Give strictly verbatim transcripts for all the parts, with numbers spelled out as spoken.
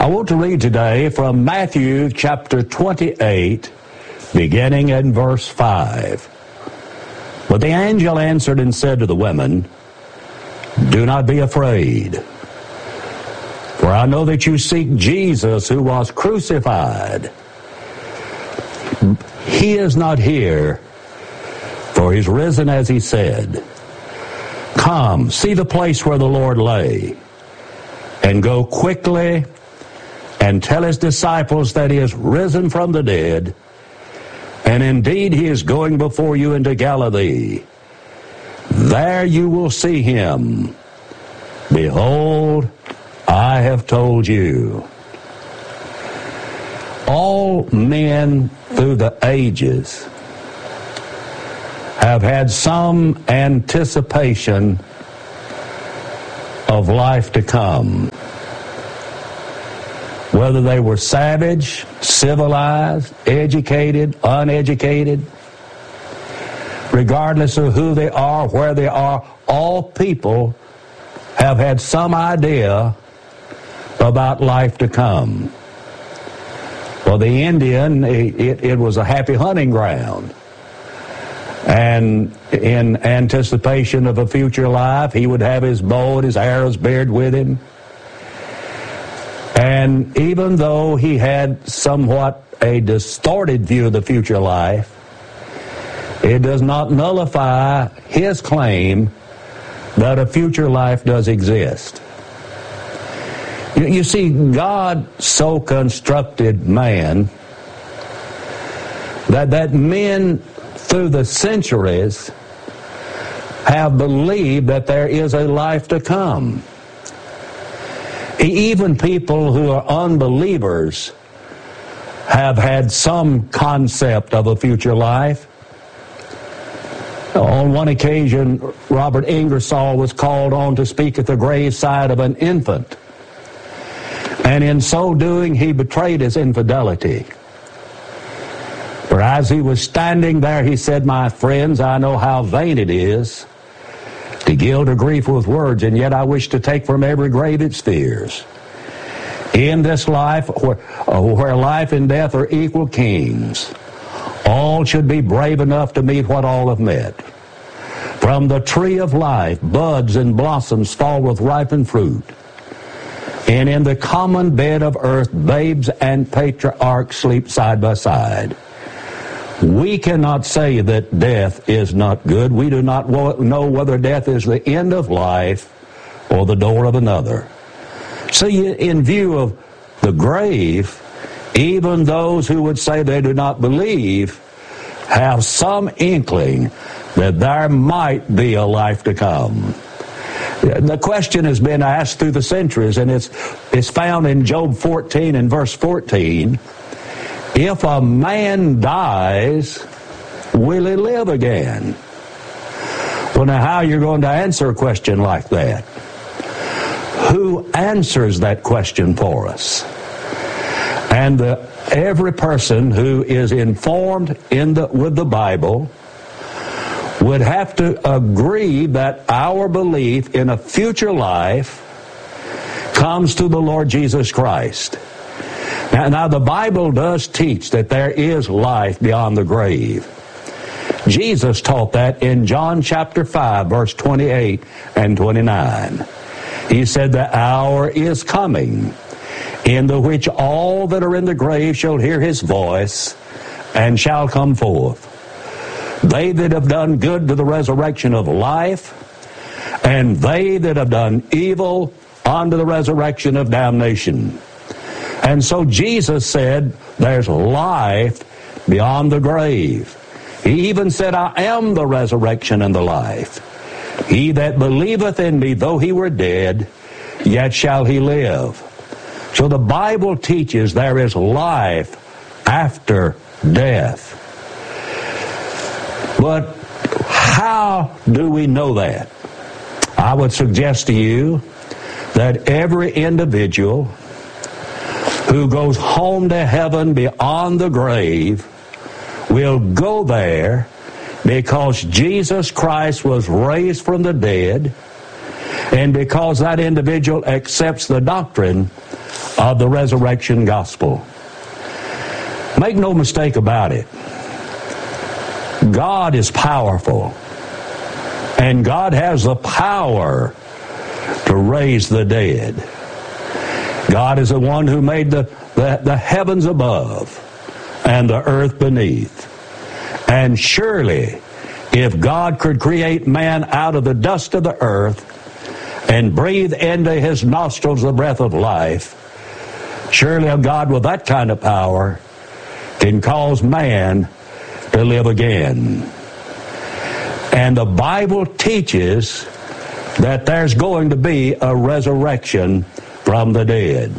I want to read today from Matthew chapter twenty-eight, beginning in verse five. But the angel answered and said to the women, "Do not be afraid, for I know that you seek Jesus who was crucified. He is not here, for he's risen as he said. Come, see the place where the Lord lay, and go quickly and tell his disciples that he is risen from the dead, and indeed he is going before you into Galilee. There you will see him. Behold, I have told you." All men through the ages have had some anticipation of life to come. Whether they were savage, civilized, educated, uneducated, regardless of who they are, where they are, all people have had some idea about life to come. Well, the Indian, it, it was a happy hunting ground. And in anticipation of a future life, he would have his bow and his arrows bared with him. And even though he had somewhat a distorted view of the future life, it does not nullify his claim that a future life does exist. You, you see, God so constructed man that, that men through the centuries have believed that there is a life to come. Even people who are unbelievers have had some concept of a future life. On one occasion, Robert Ingersoll was called on to speak at the graveside of an infant. And in so doing, he betrayed his infidelity. For as he was standing there, he said, "My friends, I know how vain it is to gild a grief with words, and yet I wish to take from every grave its fears. In this life, where, where life and death are equal kings, all should be brave enough to meet what all have met. From the tree of life, buds and blossoms fall with ripened fruit. And in the common bed of earth, babes and patriarchs sleep side by side. We cannot say that death is not good. We do not know whether death is the end of life or the door of another." See, in view of the grave, even those who would say they do not believe have some inkling that there might be a life to come. The question has been asked through the centuries, and it's, it's found in Job fourteen and verse fourteen. If a man dies, will he live again? Well, now, how are you going to answer a question like that? Who answers that question for us? And the, every person who is informed in the, with the Bible would have to agree that our belief in a future life comes through the Lord Jesus Christ. Now, now, the Bible does teach that there is life beyond the grave. Jesus taught that in John chapter five, verse twenty-eight and twenty-nine. He said, "The hour is coming, in the which all that are in the grave shall hear his voice, and shall come forth. They that have done good to the resurrection of life, and they that have done evil unto the resurrection of damnation." And so Jesus said there's life beyond the grave. He even said, "I am the resurrection and the life. He that believeth in me, though he were dead, yet shall he live." So the Bible teaches there is life after death. But how do we know that? I would suggest to you that every individual who goes home to heaven beyond the grave will go there because Jesus Christ was raised from the dead. and because that individual accepts the doctrine of the resurrection gospel. Make no mistake about it. God is powerful, and God has the power to raise the dead. God is the one who made the, the, the heavens above and the earth beneath. And surely, if God could create man out of the dust of the earth and breathe into his nostrils the breath of life, surely a God with that kind of power can cause man to live again. And the Bible teaches that there's going to be a resurrection from the dead.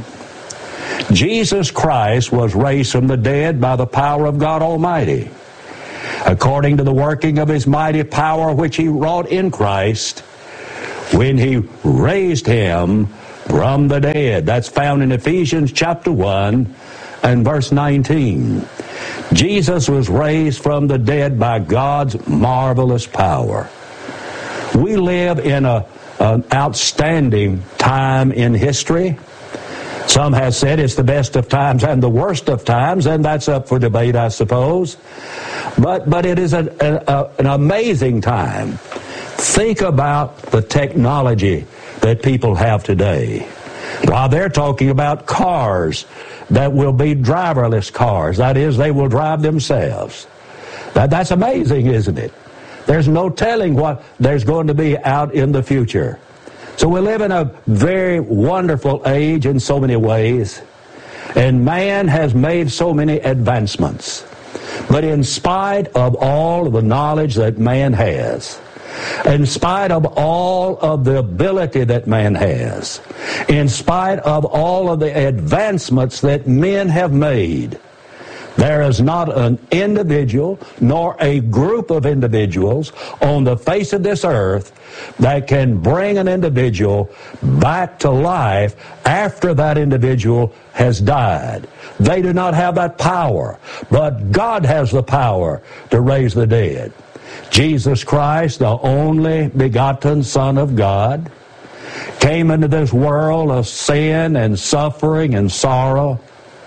Jesus Christ was raised from the dead by the power of God Almighty, according to the working of his mighty power which he wrought in Christ when he raised him from the dead. That's found in Ephesians chapter one and verse nineteen. Jesus was raised from the dead by God's marvelous power. We live in a, an outstanding time in history. Some have said it's the best of times and the worst of times, and that's up for debate, I suppose. But but it is a, a, an amazing time. Think about the technology that people have today. While they're talking about cars that will be driverless cars, that is, they will drive themselves. That, that's amazing, isn't it? There's no telling what there's going to be out in the future. So we live in a very wonderful age in so many ways, and man has made so many advancements. But in spite of all of the knowledge that man has, in spite of all of the ability that man has, in spite of all of the advancements that men have made, there is not an individual nor a group of individuals on the face of this earth that can bring an individual back to life after that individual has died. They do not have that power, but God has the power to raise the dead. Jesus Christ, the only begotten Son of God, came into this world of sin and suffering and sorrow,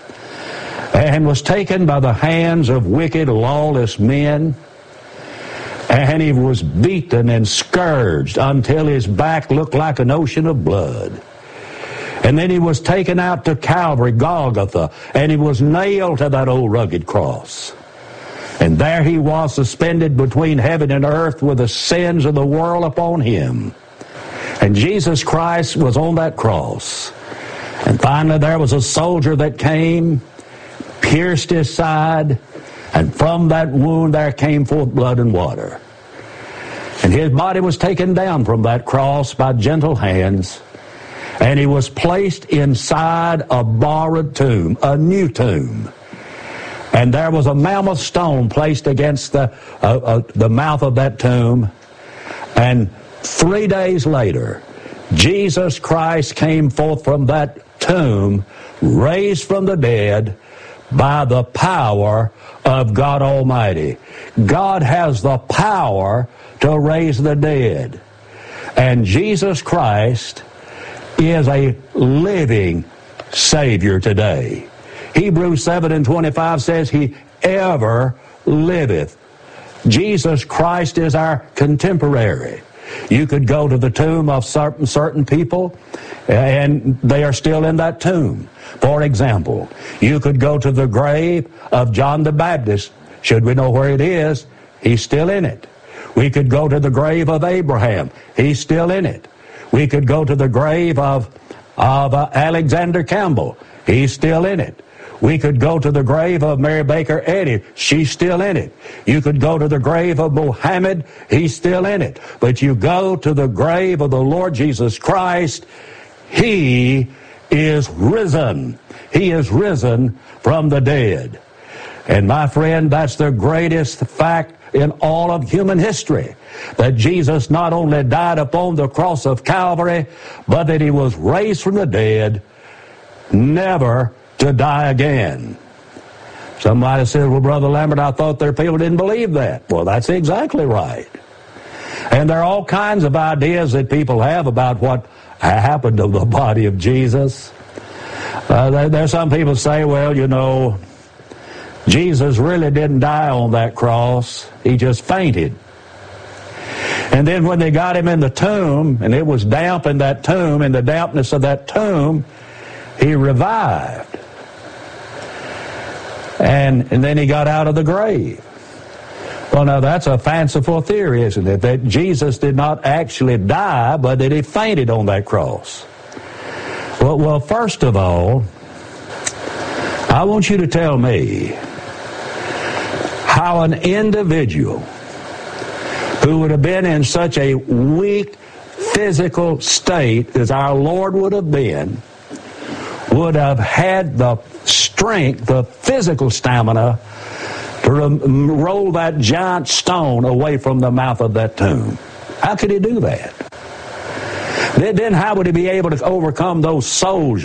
and was taken by the hands of wicked, lawless men, and he was beaten and scourged until his back looked like an ocean of blood. And then he was taken out to Calvary, Golgotha, and he was nailed to that old rugged cross. And there he was, suspended between heaven and earth with the sins of the world upon him. And Jesus Christ was on that cross. And finally there was a soldier that came, pierced his side, and from that wound there came forth blood and water. And his body was taken down from that cross by gentle hands, and he was placed inside a borrowed tomb, a new tomb. And there was a mammoth stone placed against the, uh, uh, the mouth of that tomb. And three days later, Jesus Christ came forth from that tomb, raised from the dead, by the power of God Almighty. God has the power to raise the dead. And Jesus Christ is a living Savior today. Hebrews seven and twenty-five says he ever liveth. Jesus Christ is our contemporary. You could go to the tomb of certain, certain people, and they are still in that tomb. For example, you could go to the grave of John the Baptist. Should we know where it is, he's still in it. We could go to the grave of Abraham. He's still in it. We could go to the grave of, of uh, Alexander Campbell. He's still in it. We could go to the grave of Mary Baker Eddy. She's still in it. You could go to the grave of Muhammad. He's still in it. But you go to the grave of the Lord Jesus Christ, he is risen. He is risen from the dead. And my friend, that's the greatest fact in all of human history, that Jesus not only died upon the cross of Calvary, but that he was raised from the dead, never to die again. Somebody said, well, Brother Lambert, I thought there people didn't believe that. Well, that's exactly right. And there are all kinds of ideas that people have about what happened to the body of Jesus. Uh, there, there some people say, well, you know, Jesus really didn't die on that cross. He just fainted. And then when they got him in the tomb, and it was damp in that tomb, in the dampness of that tomb, he revived. And, and then he got out of the grave. Well, now that's a fanciful theory, isn't it? That Jesus did not actually die, but that he fainted on that cross. Well, well, first of all, I want you to tell me how an individual who would have been in such a weak physical state as our Lord would have been would have had the strength, the physical stamina to roll that giant stone away from the mouth of that tomb. How could he do that? Then how would he be able to overcome those soldiers